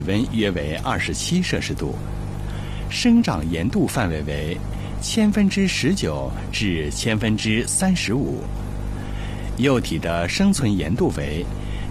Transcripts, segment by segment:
温约为27摄氏度，生长盐度范围为19%至35%，幼体的生存盐度为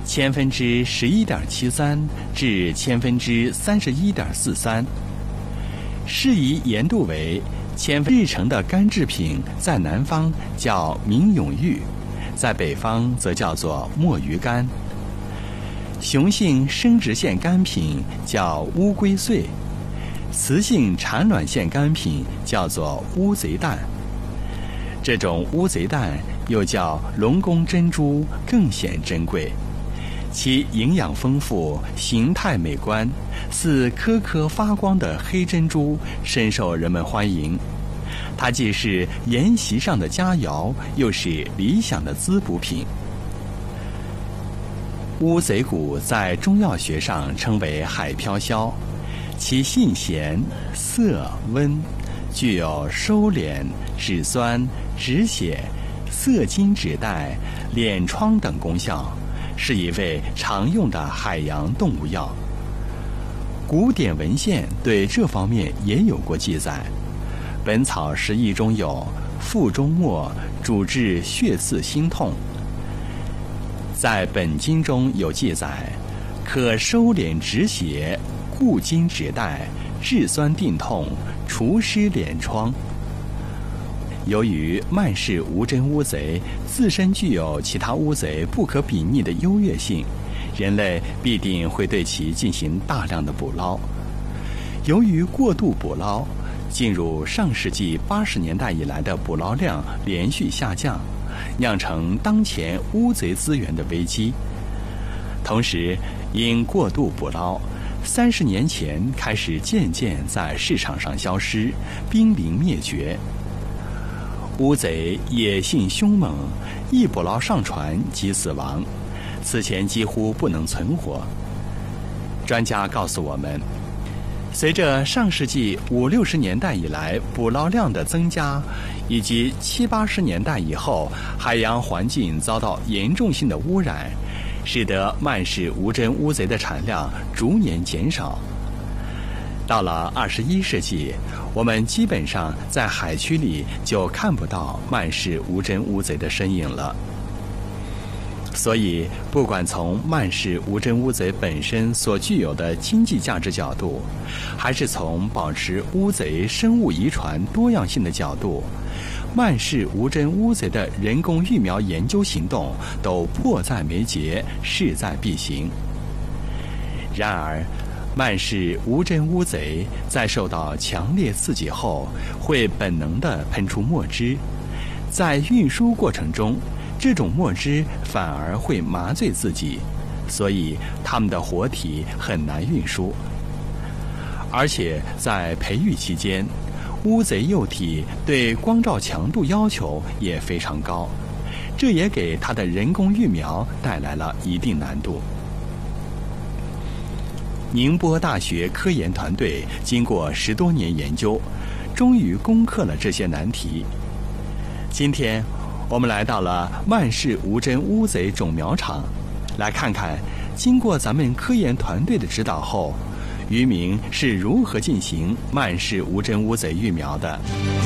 11.73%至31.43%，适宜盐度为制成的干制品在南方叫明永玉，在北方则叫做墨鱼干。雄性生殖腺干品叫乌龟穗，雌性产卵腺干品叫做乌贼蛋。这种乌贼蛋又叫龙宫珍珠，更显珍贵，其营养丰富，形态美观，似颗颗发光的黑珍珠，深受人们欢迎。它既是筵席上的佳肴，又是理想的滋补品。乌贼骨在中药学上称为海飘消，其性咸、涩、温，具有收敛、止酸、止血、涩津止带、敛疮等功效，是一味常用的海洋动物药。古典文献对这方面也有过记载，《本草拾遗》中有腹中末，主治血刺心痛。在本经中有记载，可收敛止血、固筋止带、治酸定痛、除湿敛疮。由于曼氏无针乌贼自身具有其他乌贼不可比拟的优越性，人类必定会对其进行大量的捕捞。由于过度捕捞，进入上世纪80年代以来的捕捞量连续下降，酿成当前乌贼资源的危机。同时，因过度捕捞，30年前开始渐渐在市场上消失，濒临灭绝。乌贼野性凶猛，一捕捞上船即死亡，此前几乎不能存活。专家告诉我们，随着上世纪50、60年代以来捕捞量的增加，以及70、80年代以后海洋环境遭到严重性的污染，使得曼氏无针乌贼的产量逐年减少。到了21世纪，我们基本上在海区里就看不到曼氏无针乌贼的身影了。所以，不管从曼氏无针乌贼本身所具有的经济价值角度，还是从保持乌贼生物遗传多样性的角度，曼氏无针乌贼的人工育苗研究行动都迫在眉睫，势在必行。然而，曼氏无针乌贼在受到强烈刺激后，会本能地喷出墨汁，在运输过程中，这种墨汁反而会麻醉自己，所以它们的活体很难运输。而且在培育期间，乌贼幼体对光照强度要求也非常高，这也给它的人工育苗带来了一定难度。宁波大学科研团队经过10多年研究，终于攻克了这些难题。今天我们来到了曼氏无针乌贼种苗场，来看看经过咱们科研团队的指导后，渔民是如何进行曼氏无针乌贼育苗的。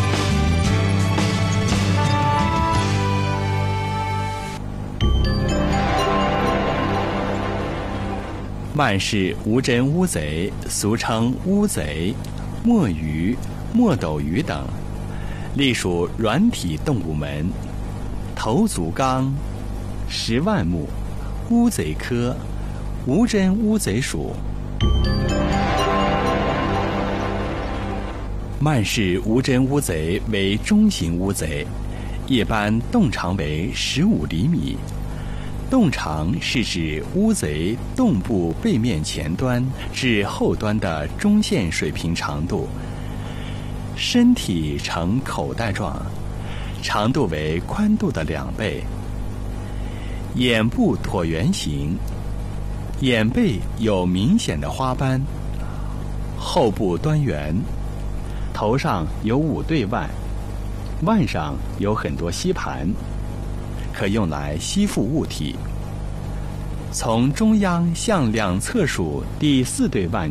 曼氏无针乌贼俗称乌贼、墨鱼、墨斗鱼等，隶属软体动物门，头足纲，10万目，乌贼科，无针乌贼属。曼氏无针乌贼为中型乌贼，一般洞长为15厘米。洞长是指乌贼洞部背面前端至后端的中线水平长度，身体呈口袋状，长度为宽度的2倍。眼部椭圆形，眼背有明显的花斑，后部端圆，头上有5对腕，腕上有很多吸盘，可用来吸附物体。 从中央向两侧数第4对腕